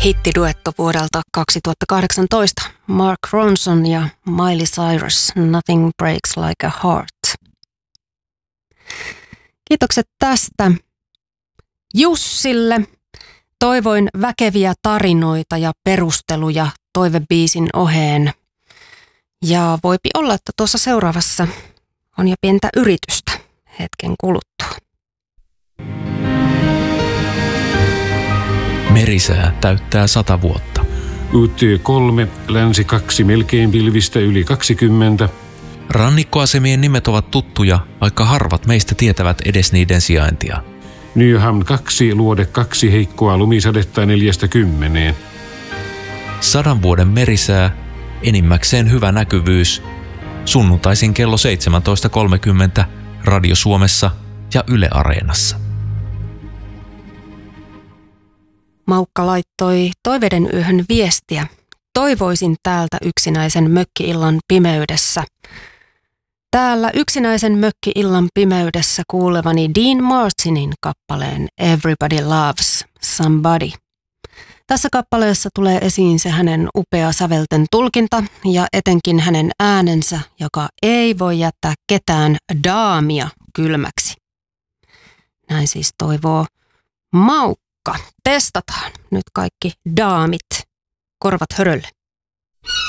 Hittiduetto vuodelta 2018. Mark Ronson ja Miley Cyrus, Nothing Breaks Like a Heart. Kiitokset tästä Jussille. Toivoin väkeviä tarinoita ja perusteluja toivebiisin oheen. Ja voipi olla, että tuossa seuraavassa on jo pientä yritystä hetken kuluttua. Merisää täyttää 100 vuotta. UT3, länsi 2, melkein pilvistä yli 20. Rannikkoasemien nimet ovat tuttuja, vaikka harvat meistä tietävät edes niiden sijaintia. Nyham 2, luode 2, heikkoa lumisadetta 40. 100 vuoden merisää, enimmäkseen hyvä näkyvyys. Sunnuntaisin kello 17.30 Radio Suomessa ja Yle Areenassa. Maukka laittoi Toiveiden yöhön viestiä. Toivoisin täältä yksinäisen mökki-illan pimeydessä. Täällä yksinäisen mökki-illan pimeydessä kuulevani Dean Martinin kappaleen Everybody Loves Somebody. Tässä kappaleessa tulee esiin se hänen upea sävelten tulkinta ja etenkin hänen äänensä, joka ei voi jättää ketään daamia kylmäksi. Näin siis toivoo Maukka. Testataan nyt kaikki daamit. Korvat hörölle.